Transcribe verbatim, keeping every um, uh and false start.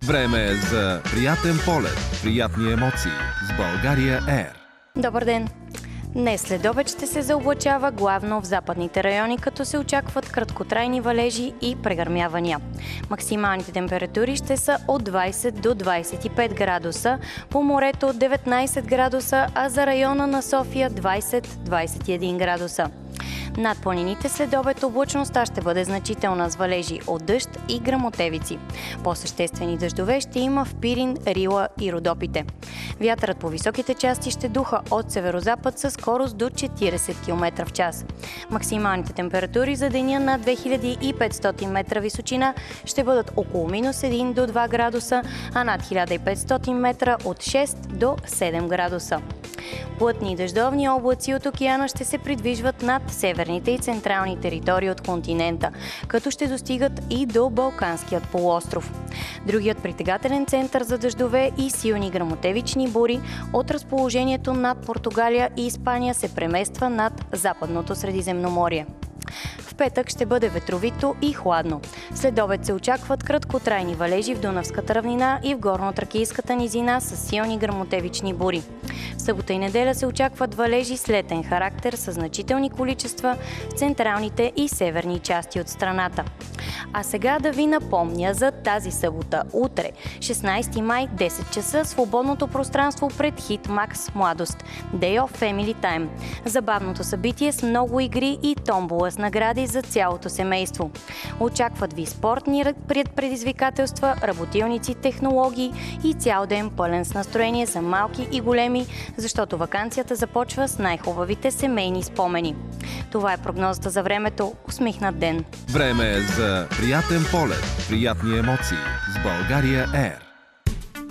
Време е за приятен полет, приятни емоции с България Ер. Добър ден! Днес след обед ще се заоблачава главно в западните райони, като се очакват краткотрайни валежи и прегърмявания. Максималните температури ще са от двайсет до двайсет и пет градуса, по морето от деветнайсет градуса, а за района на София двайсет до двайсет и един градуса. Над планините след обед облачността ще бъде значителна с валежи от дъжд и гръмотевици. По-съществени дъждове ще има в Пирин, Рила и Родопите. Вятърът по високите части ще духа от северозапад със скорост до четирийсет километра в час. Максималните температури за деня на две хиляди и петстотин метра височина ще бъдат около минус един до два градуса, а над хиляда и петстотин метра от шест до седем градуса. Плътни и дъждовни облаци от океана ще се придвижват над северните и централни територии от континента, като ще достигат и до Балканският полуостров. Другият притегателен център за дъждове и силни гръмотевични бури от разположението над Португалия и Испания се премества над Западното Средиземноморие. В петък ще бъде ветровито и хладно. След обед се очакват краткотрайни валежи в Дунавската равнина и в горно-тракийската низина с силни гръмотевични бури. В събота и неделя се очакват валежи с летен характер с значителни количества в централните и северни части от страната. А сега да ви напомня за тази събота. Утре, шестнайсети май, десет часа, свободното пространство пред Хитмакс Младост. Day of Family Time. Забавното събитие с много игри и томбола с награди за цялото семейство. Очакват ви спортни предизвикателства, работилници, технологии и цял ден пълен с настроение за малки и големи, защото ваканцията започва с най-хубавите семейни спомени. Това е прогнозата за времето. Усмихнат ден! Време е за приятен полет, приятни емоции с България Ер.